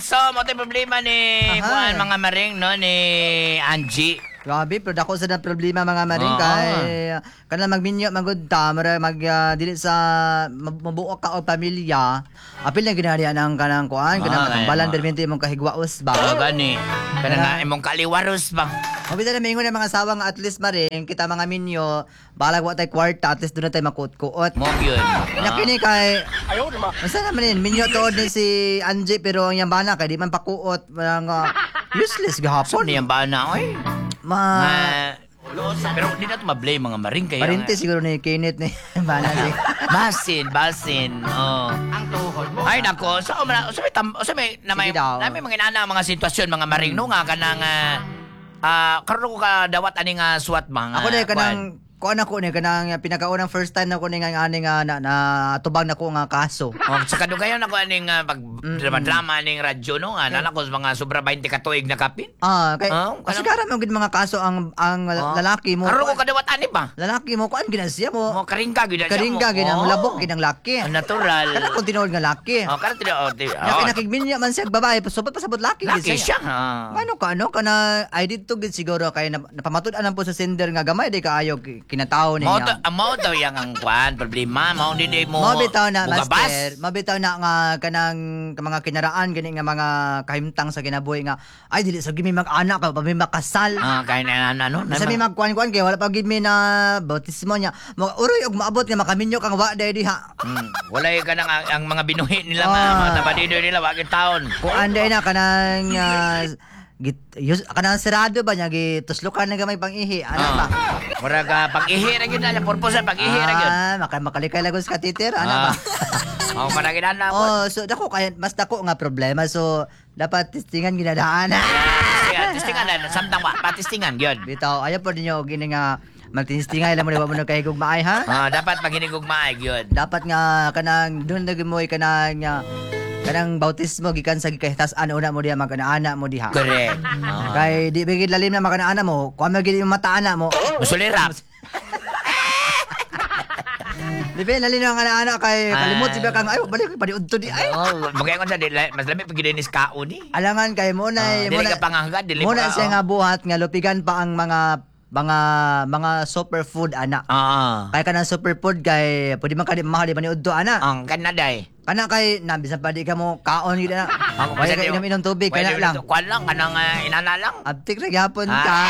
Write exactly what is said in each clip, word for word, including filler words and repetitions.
So, mo tayo problema ni Aha. kuan mga maring no ni Angie. Grabe, pero dako sa na problema mga maring Oo. kay kanang magminyo magud ta mara mag ah, dili sa mab- mabuo ka og pamilya. Apil na ginaharian ang kanang kuan, kanang Oo, katambalan kaya mo. permente imong kahigwaos ba. Oh, gani. Kana nga imong kaliwaros ba? Mabita na mingon ng mga asawa nga at least maring kita mga minyo, balag wa tay kwarta at least doon na tay makuot-kuot. Mo yun. Nya kini kay Masa naman yun, minyo tuod ni si Angie pero ang yambana kay di man pakuot mga useless So, gahapon. niyan ba na oy? Ma Ma pero di na to mablame mga maring kaya. Parinti siguro ni Kenneth ni bana si. Basin, basin. Oh. Ang tuhod mo. Ay nako, sa so, sa may tam, sa may na may Sige daw. na may mga inana mga sitwasyon mga maring no nga kanang ah uh, karon ko ka dawat ani nga suwat mga. Ako na kanang kuan ako ni kanang pinakaunang first time na ko ni nga ani nga na, na tubang na ko nga kaso. Oh, sa kadugayon ako aning uh, pag drama-drama aning radyo no nga nana ko sa mga sobra twenty ka tuig na kapin. Ah, kay Oh, kasi kanang- karam mo gid mga kaso ang ang Oh. lalaki mo. Karon ko kadawat ani ba? Lalaki mo kuan ginasya mo. Mo karingka gid siya Karingga ginang labok ginang laki. Natural. Kana kung tinuod nga laki. Oh, karon tino oh, ti- Nya oh. kinakigminya man siya og babae, pasubot pasabot laki gid Laki siya. Ah. Ano ka ano kana I did to gid siguro kay na, napamatud-an po sa sender nga gamay di kaayo ki- kinatawo Mao niya. to, mao daw yang ang kwan problema, mao di di mo. Mabitaw na mugabas. master, mabitaw na nga kanang mga kinaraan gani nga mga kahimtang sa kinabuhi nga ay dili sa gimi mag-anak ka pa may makasal. Ah, kay na ano, ano. Sa mi magkuan-kuan kay wala pa gid mi na bautismo niya. Mga uroy og maabot nga makaminyo kang wa day diha. Hmm, wala ka nang ang, ang mga binuhi nila Ah. mga, mga tabadido nila wag taon. Kuan day na kanang ah, git yus kanang sirado ba niya gituslukan na gamay pang-ihi. Ano ba? Mura ka pag-ihi ra gyud na purpose sa pag-ihi ra gyud. Ah, maka makalikay lagos ka titer, ano Ah. ba? Oh, para ginana po. Oh, so dako kaya mas dako nga problema so dapat testingan ginadaan. Sige, testingan na samtang wa, patistingan gyud. Bitaw, ayaw po ninyo gini nga magtinistingay lang mo na mo na kahigog maay ha. Ah, dapat maginigog maay gyud. Dapat nga kanang doon na mo kanang nga kanang bautismo gikan sa gikahitasan una mo diha magkanaana mo diha. Correct. Ah. Kay di bigid lalim na magkanaana mo, kuan mo gid yung mata ana mo. Musulirap. Di ba lalim na nga ana kay Ah. kalimot siya kang ay balik ko paniud to di ay. Oh, bagay ko sa di mas lami pag gidinis kao ni. Alangan kay mo na Ah, mo dili na ka pangangagad, dili mo na pa, siya oh. nga buhat nga lupigan pa ang mga mga mga superfood ana. Ah. Kay kanang superfood kay pwede man kadi mahal di man ni udto ana. Ang kanaday. Kana kay na bisan pa di ka mo kaon gid na. Ako Kaya kay inom-inom tubig kana lang. Kuan lang kanang uh, inana lang. Abtik ra gyapon Ah. ka.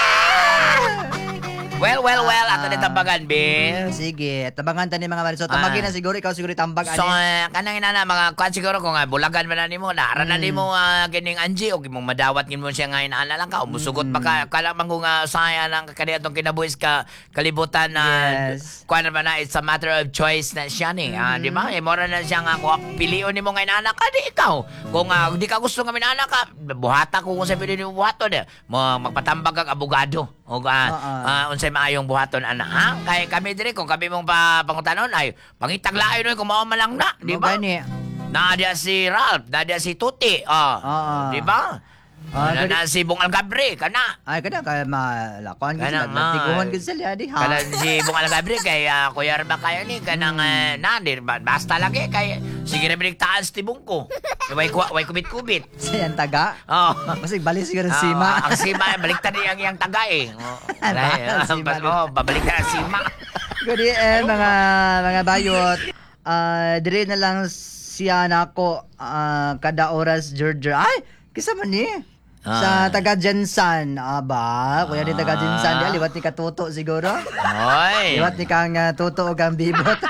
Well, well, well, ato Ah. ni tambagan, Bill. Sige, tabangan ta ni mga mariso. Tambagin na siguro ikaw siguro tambag So, ani. uh, kanang inana, mga kuan siguro kung uh, bulagan man na nimo, naara na nimo uh, kining Angie, o mong madawat ngin mo siya nga inaana lang ka, o musugot pa ka, kala man kung uh, saya lang kaniyatong kinabuhis ka, kalibutan na, Yes. kuan naman na, it's a matter of choice na siya ni, ah, di ba? Eh, mora na siya nga, kung piliyon ni mo nga inaana ka, di ikaw. Kung uh, di ka gusto nga inaana ka, buhata ko kung sabi ni mo buhaton, eh. Mo, magpatambag kang abogado. O, uh, Oo. uh, unsay maayong buhaton ana ha kay kami dire kung kami mong pa pangutanon ay pangitaglaay no kung mao man lang na di ba Gani. na dia si Ralph na dia si Tuti ah Oo. di ba Ah, na, gani- na si Bong Algabre kana Ay kada kay malakuan gid Kanang, sila. ah, Tiguhon gid sila di ha. kana si Bong Algabre kay uh, Kuya Arba kayo ni kanang uh, na di, ba- basta lagi kay sige na biligtaan si tibong ko way ku- way kubit-kubit Sayang taga. oh Kasi bali siguro Ah, sima. ang sima, baliktad niya ang yang taga eh. Oh, aray, Ang ah, sima ba- din. oh, babaliktad ang sima. Good eh mga mga bayot. Ah, dire na lang siya nako ah, kada oras Georgia. Ay, kisa man ni. Sa Ah. taga Jensan, aba, kuya ni taga Jensan, di liwat ni katuto siguro. Oy. Liwat ni kang uh, tuto o kang bibot.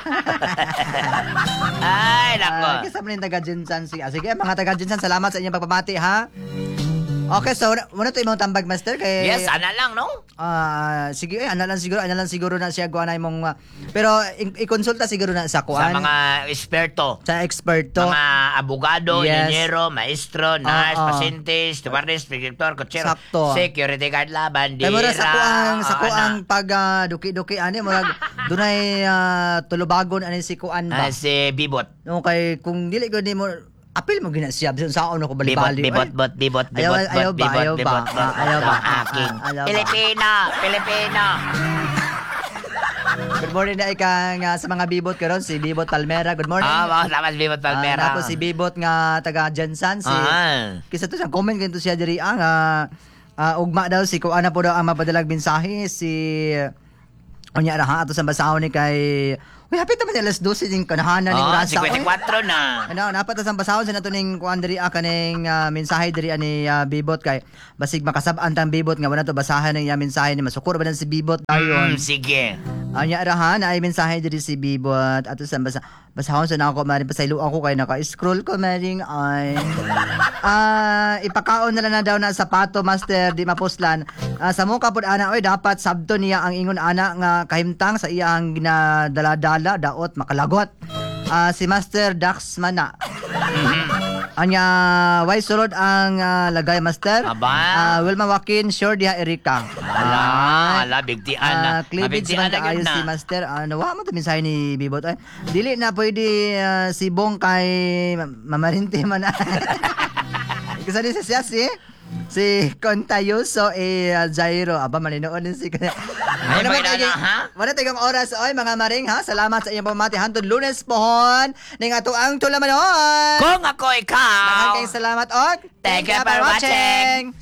Ay, Ah, nako. kisa man ni taga Jensan. Sige, sige mga taga Jensan, salamat sa inyong pagpamati ha. Okay, so muna to imong tambag master kay Yes, ana lang, no? Ah, sige, eh, ana lang siguro, ana lang siguro na siya guana imong ah, pero i- i-konsulta siguro na sa Sa kuan mga eksperto. sa experto. Mga abogado, Yes. inyenyero, maestro, nurse, Oo. pasyente, stewardess, director, kotsero, Sakto. security guard laban, Kay mura sa kuang sa Oo, kuang ana. pag ah, duki-duki ani murag dunay ah, tulubagon ani si kuan ba. Ah, si Bibot. No kay kung dili gud nimo apil mo gina siya bisan saon ako Bibot, bali-bali. bibot, Ay, bot, bibot, Ayaw- bibot, ayaw bot, ba, bibot, ayaw ba? bibot, Ah, ayaw ba? Aking. Ah, ayaw ba? Pilipino, Pilipino. Good morning na ikang ah, sa mga bibot karon si Bibot Palmera. Good morning. Ah, mga salamat, Bibot Ah, Palmera. napo si Bibot nga taga Jansan si Ah. kisa to siya comment ganito siya diri ang ah, ah, ugma daw si ko ana po daw ang mapadalag mensahe si unya ra ha ato sa basahon ni kay uy hapit naman alas twelve din kanahanan ning Oh, oras sa fifty-four na. ano, napat sa basahon sa nato ning kuan diri ah, kaning ah, mensahe diri ani ah, Bibot kay basig makasab-an tang Bibot nga wala to basahan ning iya mensahe ni masukur ba na si Bibot dayon. Mm, sige. Anya rahan ay mensahe diri si Bibot ato sa basa basahon sa nako maring pasaylo ako kay naka-scroll ko maring ay ah ipakaon na lang na daw na sapato master di mapuslan. Ah, sa mo kapud ana oy dapat sabto niya ang ingon ana nga kahimtang sa iyang ginadaladala daot makalagot. Ah, si Master Dax Mana. Anya why sulod ang ah, lagay master? Aba. Ah, Wilma Joaquin sure diha Erika. Ala, ala, bigtian na. Ah, cleavage man Mabigtian na kaayo yun na. si Master. Ano, wa mo to mensahe ni Bibot. Ay, dili na pwede ah, si Bong kay ma- mamarinti man. Kasi din siya si si Contayoso e uh, Jairo. Aba maninoon din si Ay, Wala maganda na, ha? Wala tayong oras oy mga maring ha. Salamat sa inyong pamati hantod Lunes pohon ning ato ang tulamanon. Kung ako ikaw. Maraming salamat og Thank you for watching.